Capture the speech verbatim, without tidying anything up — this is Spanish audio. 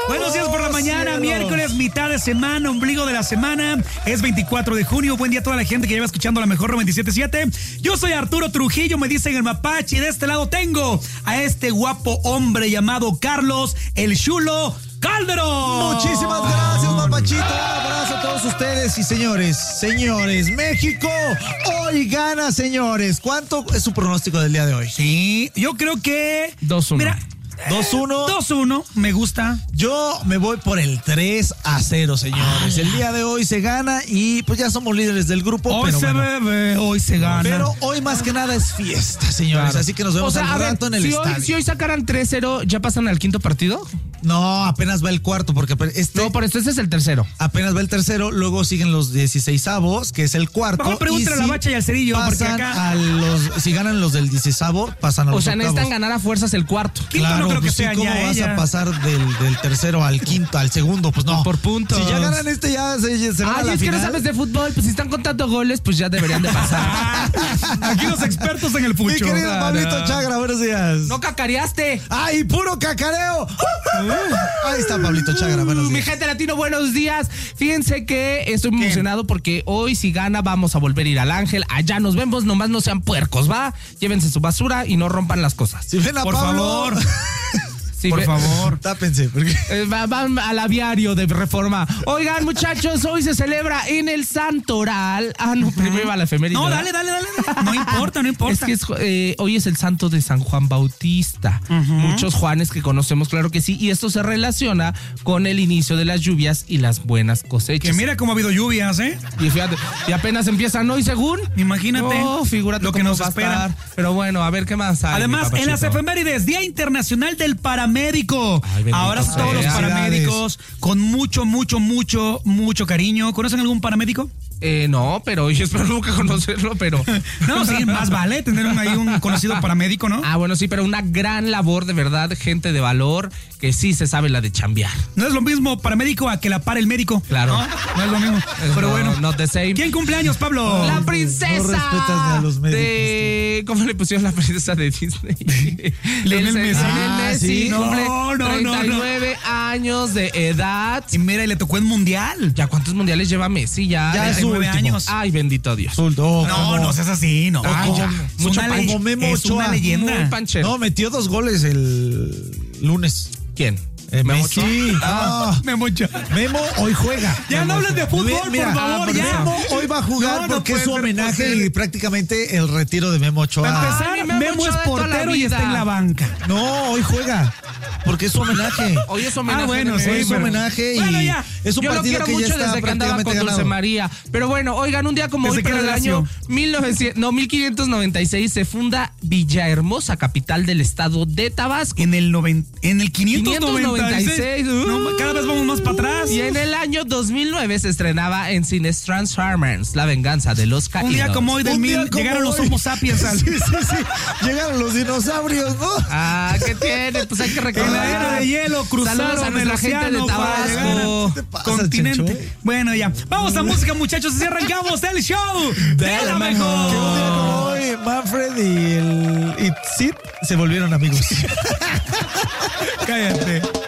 Buenos días por la mañana, cielos. Miércoles, mitad de semana, ombligo de la semana. Es veinticuatro de junio. Buen día a toda la gente que lleva escuchando la mejor noventa y siete punto siete. Yo soy Arturo Trujillo, me dicen el Mapache. Y de este lado tengo a este guapo hombre llamado Carlos el Chulo Calderón. Muchísimas gracias, Mapachito. Un abrazo a todos ustedes y señores, señores, México hoy gana, señores. ¿Cuánto es su pronóstico del día de hoy? Sí, yo creo que dos uno. Mira, dos uno. dos uno, me gusta. Yo me voy por el tres a cero, señores. Ay. El día de hoy se gana y pues ya somos líderes del grupo. Hoy pero se bueno, bebe, hoy se gana. Pero hoy más que nada es fiesta, señores. Claro. Así que nos vemos o sea, al a rato ver, en el si estadio. Hoy, si hoy sacaran tres cero, ¿ya pasan al quinto partido? No, apenas va el cuarto, porque este... No, por esto este es el tercero. Apenas va el tercero, luego siguen los dieciseisavos, que es el cuarto. Mejor pregúntale a la Bacha y al Cerillo, porque acá... A los, si ganan los del dieciseisavo, pasan a los O sea, octavos. necesitan ganar a fuerzas el cuarto. Quinto claro, no creo pues que sea sí, ¿cómo ya vas ella? a pasar del, del tercero al quinto, al segundo? Pues no. Por puntos. Si ya ganan este, ya se, se van Ay, a la es final. que no sabes de fútbol, pues si están contando goles, pues ya deberían de pasar. Aquí los expertos en el pucho. Mi querido Pablito Chagra, buenos días. ¡No cacareaste! ¡Ay, puro cacareo! Ahí está Pablito Chagra, buenos días. Mi gente latino, buenos días. Fíjense que estoy muy emocionado porque hoy si gana vamos a volver a ir al Ángel. Allá nos vemos, nomás no sean puercos, ¿va? Llévense su basura y no rompan las cosas. Si ven a Por Pablo, favor. Sí, por ve, favor. Tápense. Porque... Eh, van al aviario de Reforma. Oigan, muchachos, hoy se celebra en el Santoral. Ah, no, primero va la efeméride. No, dale, dale, dale. No importa, no importa. Es que es, eh, hoy es el santo de San Juan Bautista. Uh-huh. Muchos Juanes que conocemos, claro que sí. Y esto se relaciona con el inicio de las lluvias y las buenas cosechas. Que mira cómo ha habido lluvias, ¿eh? Y fíjate, y apenas empiezan hoy, según. Imagínate. Oh, figúrate lo que nos espera. Pero bueno, a ver qué más hay. Además, en las efemérides, Día Internacional del Paramédico. Ay, ahora sea. todos los paramédicos con mucho, mucho, mucho, mucho cariño. ¿Conocen algún paramédico? Eh, no, pero yo espero nunca conocerlo, pero... No, sí, más vale tener un, ahí un conocido paramédico, ¿no? Ah, bueno, sí, pero una gran labor, de verdad, gente de valor que sí se sabe la de chambear. No es lo mismo paramédico a que la para el médico. Claro. No, no es lo mismo, pero no, bueno. Not the same. ¿Quién cumpleaños, Pablo? La princesa no respetas ni a los médicos, de... ¿Cómo le pusieron la princesa de Disney? Lionel Messi. Ah, Messi, sí. cumple No, no, treinta y nueve no, no. años de edad. Y mira, y le tocó en mundial. ¿Ya cuántos mundiales lleva Messi? Ya, ya de nueve años. Ay, bendito Dios. Oh, no, como... no seas así, no. Ah, ya. Mucho Una como Memo es Ochoa. Una leyenda. Muy panchero. No, metió dos goles el lunes. ¿Quién? Eh, Memo Messi. Ochoa. Ah, Memo Ochoa. Memo hoy juega. Ya no hables de fútbol, Mira, por favor, ah, ya. Memo hoy va a jugar No, no porque es su puede ser homenaje posible. y prácticamente el retiro de Memo Ochoa. Para empezar, Ay, Memo Memo es Ochoa de toda la portero y vida. está en la banca. No, hoy juega. Porque es su homenaje. Hoy es homenaje. Ah, bueno, de sí, Memo. es su pero- homenaje y Bueno, ya. es un Yo lo partido quiero que ya mucho está desde que andaba prácticamente con Dulce ganado. María. Pero bueno, oigan, un día como Desde hoy, que pero era del año Lazio. mil novecientos, no, mil quinientos noventa y seis, se funda Villahermosa, capital del estado de Tabasco. En el, noven, en el quinientos noventa y seis. quinientos noventa y seis, uh. No, cada vez vamos más para atrás. Y en el año dos mil nueve se estrenaba en cines Transformers, La venganza de los caídos. Un día como hoy del Un día mil como llegaron los hoy. Homo sapiens al... Sí, sí, sí. Llegaron los dinosaurios, ¿no? Ah, ¿qué tiene? Pues hay que En recordar. la era de hielo Saludos a cruzaron el nuestra gente de océano para Tabasco. llegar ¿Qué te pasa, continente. Chencho? Bueno, ya. Vamos a música, muchachos, así arrancamos el show de la Que un día mejor. como hoy, Manfred y el y Sid se volvieron amigos. Cállate.